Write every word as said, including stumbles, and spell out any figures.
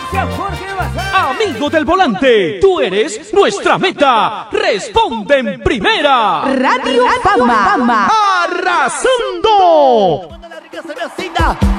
Gracias, Jorge Bazán. Amigo del volante, tú eres nuestra meta. Responde en primera. Radio Fama. ¡Arrasando! Cuando la rica se me asina.